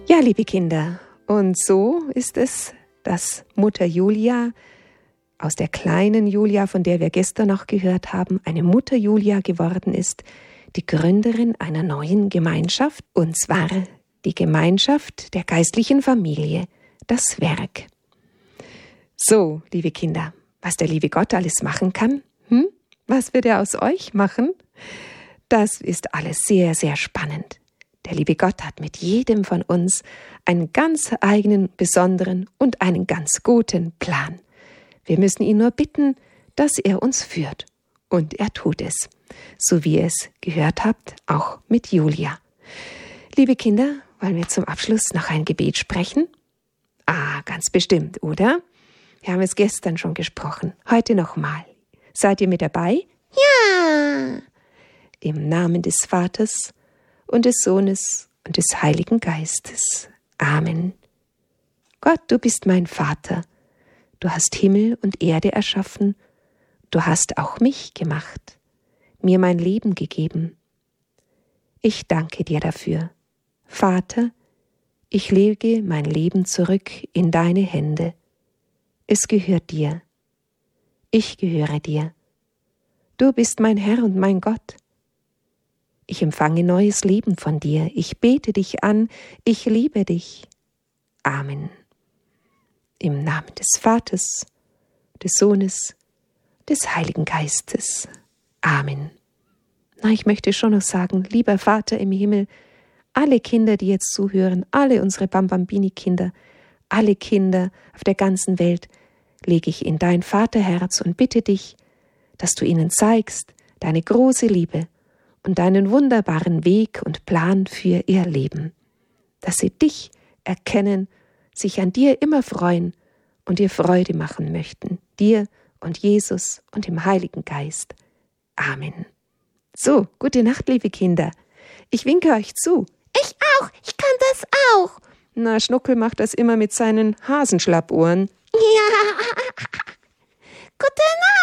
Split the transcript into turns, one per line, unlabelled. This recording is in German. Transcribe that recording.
Ja, liebe Kinder, und so ist es, dass Mutter Julia aus der kleinen Julia, von der wir gestern noch gehört haben, eine Mutter Julia geworden ist, die Gründerin einer neuen Gemeinschaft, und zwar die Gemeinschaft der geistlichen Familie, das Werk. So, liebe Kinder, was der liebe Gott alles machen kann, was wird er aus euch machen? Das ist alles sehr, sehr spannend. Der liebe Gott hat mit jedem von uns einen ganz eigenen, besonderen und einen ganz guten Plan. Wir müssen ihn nur bitten, dass er uns führt. Und er tut es, so wie ihr es gehört habt, auch mit Julia. Liebe Kinder, wollen wir zum Abschluss noch ein Gebet sprechen? Ganz bestimmt, oder? Wir haben es gestern schon gesprochen, heute nochmal. Seid ihr mit dabei?
Ja!
Im Namen des Vaters und des Sohnes und des Heiligen Geistes. Amen. Gott, du bist mein Vater. Du hast Himmel und Erde erschaffen. Du hast auch mich gemacht, mir mein Leben gegeben. Ich danke dir dafür. Vater, ich lege mein Leben zurück in deine Hände. Es gehört dir. Ich gehöre dir. Du bist mein Herr und mein Gott. Ich empfange neues Leben von dir. Ich bete dich an. Ich liebe dich. Amen. Im Namen des Vaters, des Sohnes, des Heiligen Geistes. Amen. Ich möchte schon noch sagen, lieber Vater im Himmel, alle Kinder, die jetzt zuhören, alle unsere Bambambini-Kinder, alle Kinder auf der ganzen Welt, lege ich in dein Vaterherz und bitte dich, dass du ihnen zeigst deine große Liebe und deinen wunderbaren Weg und Plan für ihr Leben, dass sie dich erkennen, sich an dir immer freuen und dir Freude machen möchten, dir und Jesus und dem Heiligen Geist. Amen. So, gute Nacht, liebe Kinder. Ich winke euch zu.
Ich auch, ich kann das auch.
Schnuckel macht das immer mit seinen Hasenschlappohren.
Ja. Gute Nacht.